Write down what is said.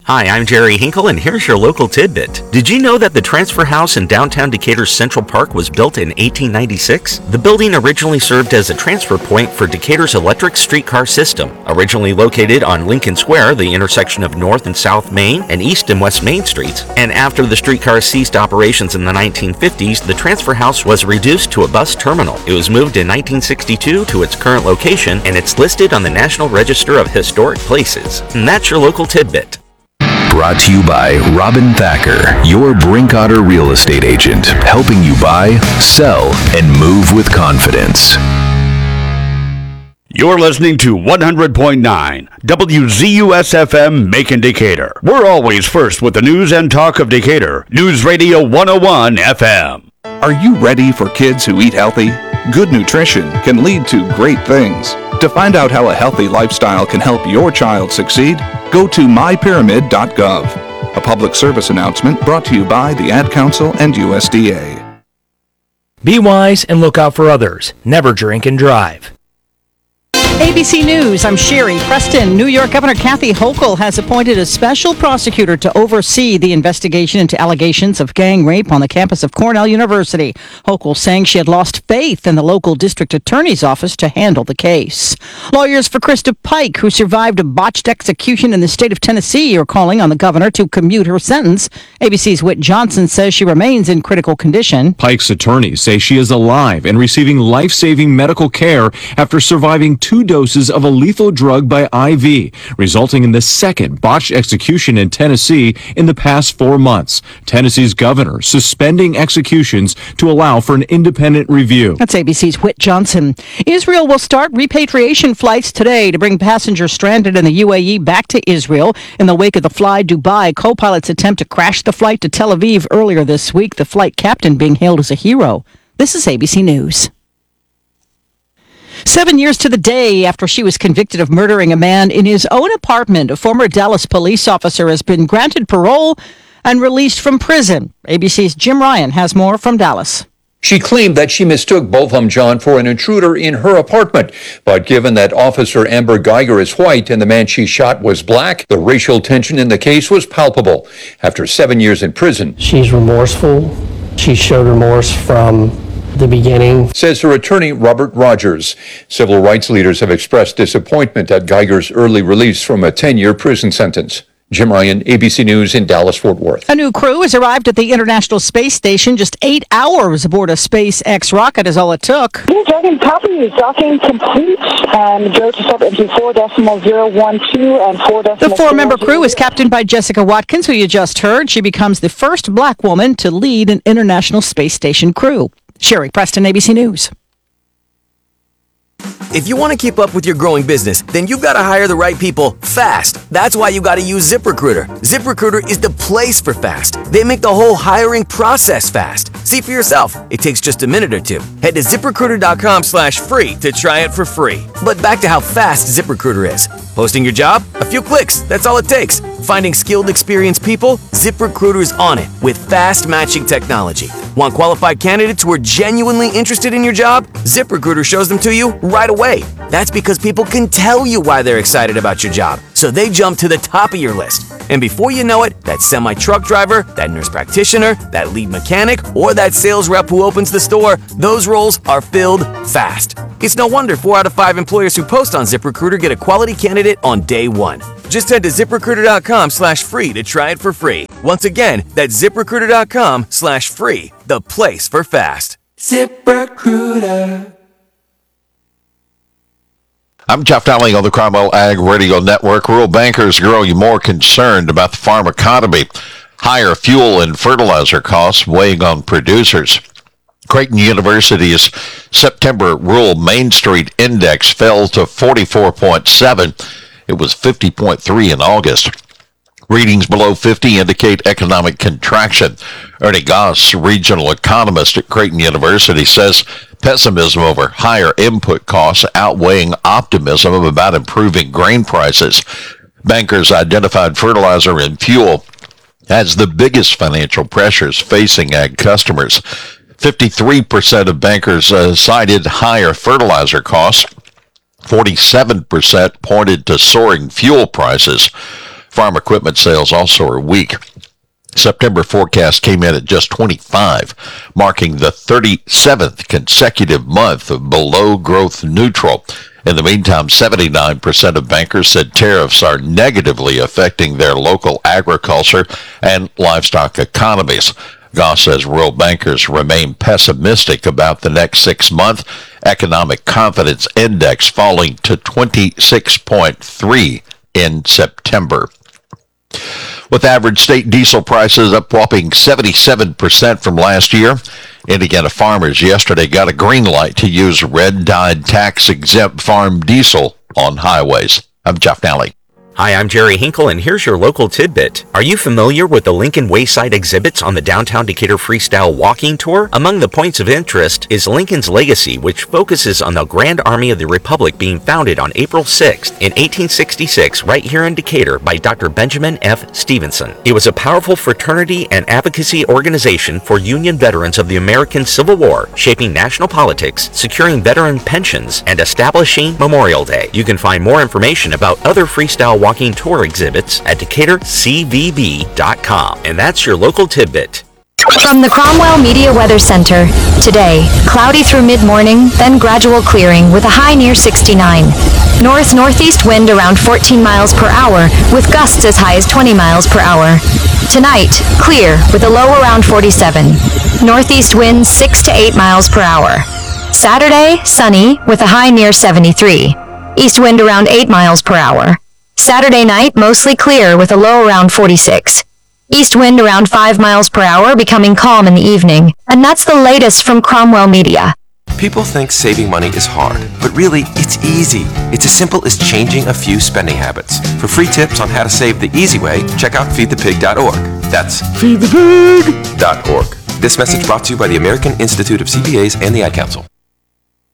Hi, I'm Jerry Hinkle, and here's your local tidbit. Did you know that the transfer house in downtown Decatur's Central Park was built in 1896? The building originally served as a transfer point for Decatur's electric streetcar system. Originally located on Lincoln Square, the intersection of North and South Main and East and West Main Streets, and after the streetcars ceased operations in the 1950s, the transfer house was reduced to a bus terminal. It was moved in 1962 to its current location, and it's listed on the National Register of Historic Places. And that's your local tidbit. Brought to you by Robin Thacker, your Brinkotter real estate agent, helping you buy, sell, and move with confidence. You're listening to 100.9 WZUS-FM Macon Decatur. We're always first with the news and talk of Decatur. News Radio 101 FM. Are you ready for kids who eat healthy? Good nutrition can lead to great things. To find out how a healthy lifestyle can help your child succeed, go to mypyramid.gov. A public service announcement brought to you by the Ad Council and USDA. Be wise and look out for others. Never drink and drive. ABC News, I'm Sherry Preston. New York Governor Kathy Hochul has appointed a special prosecutor to oversee the investigation into allegations of gang rape on the campus of Cornell University. Hochul saying she had lost faith in the local district attorney's office to handle the case. Lawyers for Krista Pike, who survived a botched execution in the state of Tennessee, are calling on the governor to commute her sentence. ABC's Whit Johnson says she remains in critical condition. Pike's attorneys say she is alive and receiving life-saving medical care after surviving 2 doses of a lethal drug by IV, resulting in the second botched execution in Tennessee in the past 4 months. Tennessee's governor suspending executions to allow for an independent review. That's ABC's Whit Johnson. Israel will start repatriation flights today to bring passengers stranded in the UAE back to Israel in the wake of the Fly Dubai co-pilot's attempt to crash the flight to Tel Aviv earlier this week, the flight captain being hailed as a hero. This is ABC News. 7 years to the day after she was convicted of murdering a man in his own apartment, a former Dallas police officer has been granted parole and released from prison. ABC's Jim Ryan has more from Dallas. She claimed that she mistook Botham John for an intruder in her apartment. But given that Officer Amber Geiger is white and the man she shot was black, the racial tension in the case was palpable. After 7 years in prison, she's remorseful. She showed remorse from the beginning, says her attorney Robert Rogers. Civil rights leaders have expressed disappointment at Geiger's early release from a 10-year prison sentence. Jim Ryan, ABC News in Dallas-Fort Worth. A new crew has arrived at the International Space Station. Just 8 hours aboard a SpaceX rocket is all it took. Dragon copy, docking complete, and go to step into 4.012 and 4. The 4-member crew is captained by Jessica Watkins, who you just heard. She becomes the first black woman to lead an International Space Station crew. Sherry Preston, ABC News. If you want to keep up with your growing business, then you've got to hire the right people fast. That's why you got to use ZipRecruiter. ZipRecruiter is the place for fast. They make the whole hiring process fast. See for yourself. It takes just a minute or two. Head to ZipRecruiter.com/free to try it for free. But back to how fast ZipRecruiter is. Posting your job? A few clicks. That's all it takes. Finding skilled, experienced people? ZipRecruiter is on it with fast matching technology. Want qualified candidates who are genuinely interested in your job? ZipRecruiter shows them to you right away. That's because people can tell you why they're excited about your job, so they jump to the top of your list. And before you know it, that semi-truck driver, that nurse practitioner, that lead mechanic, or that sales rep who opens the store, those roles are filled fast. It's no wonder 4 out of 5 employers who post on ZipRecruiter get a quality candidate on day one. Just head to ZipRecruiter.com/free to try it for free. Once again, that's ZipRecruiter.com/free, the place for fast. ZipRecruiter. I'm Jeff Dowling on the Cromwell Ag Radio Network. Rural bankers growing more concerned about the farm economy. Higher fuel and fertilizer costs weighing on producers. Creighton University's September Rural Main Street Index fell to 44.7. It was 50.3 in August. Readings below 50 indicate economic contraction. Ernie Goss, regional economist at Creighton University, says pessimism over higher input costs outweighing optimism about improving grain prices. Bankers identified fertilizer and fuel as the biggest financial pressures facing ag customers. 53% of bankers cited higher fertilizer costs. 47% pointed to soaring fuel prices. Farm equipment sales also are weak. September forecast came in at just 25, marking the 37th consecutive month of below growth neutral. In the meantime, 79% of bankers said tariffs are negatively affecting their local agriculture and livestock economies. Goss says rural bankers remain pessimistic about the next 6 months. Economic confidence index falling to 26.3 in September. With average state diesel prices up whopping 77% from last year, Indiana farmers yesterday got a green light to use red-dyed tax-exempt farm diesel on highways. I'm Jeff Nally. Hi, I'm Jerry Hinkle, and here's your local tidbit. Are you familiar with the Lincoln Wayside exhibits on the Downtown Decatur Freestyle Walking Tour? Among the points of interest is Lincoln's legacy, which focuses on the Grand Army of the Republic being founded on April 6th in 1866 right here in Decatur by Dr. Benjamin F. Stevenson. It was a powerful fraternity and advocacy organization for Union veterans of the American Civil War, shaping national politics, securing veteran pensions, and establishing Memorial Day. You can find more information about other freestyle walking tour exhibits at DecaturCVB.com. And that's your local tidbit. From the Cromwell Media Weather Center, today, cloudy through mid-morning, then gradual clearing with a high near 69. North-northeast wind around 14 miles per hour with gusts as high as 20 miles per hour. Tonight, clear with a low around 47. Northeast winds 6 to 8 miles per hour. Saturday, sunny with a high near 73. East wind around 8 miles per hour. Saturday night, mostly clear with a low around 46. East wind around 5 miles per hour, becoming calm in the evening. And that's the latest from Cromwell Media. People think saving money is hard, but really, it's easy. It's as simple as changing a few spending habits. For free tips on how to save the easy way, check out feedthepig.org. That's feedthepig.org. This message brought to you by the American Institute of CPAs and the Ad Council.